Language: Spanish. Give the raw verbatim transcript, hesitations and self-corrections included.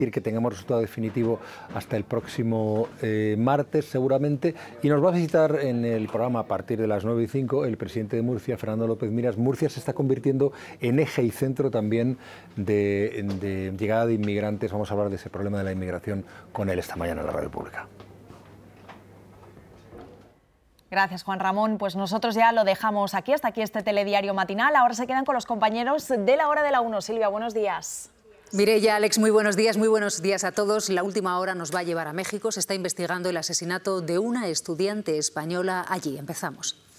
que tengamos resultado definitivo hasta el próximo eh, martes seguramente, y nos va a visitar en el programa a partir de las nueve y cinco el presidente de Murcia, Fernando López Miras. Murcia se está convirtiendo en eje y centro también de, de llegada de inmigrantes. Vamos a hablar de ese problema de la inmigración con él esta mañana en la Radio Pública. Gracias, Juan Ramón. Pues nosotros ya lo dejamos aquí, hasta aquí este telediario matinal. Ahora se quedan con los compañeros de la hora de la uno. Silvia, buenos días. Mireia, Alex, muy buenos días, muy buenos días a todos. La última hora nos va a llevar a México. Se está investigando el asesinato de una estudiante española allí. Empezamos.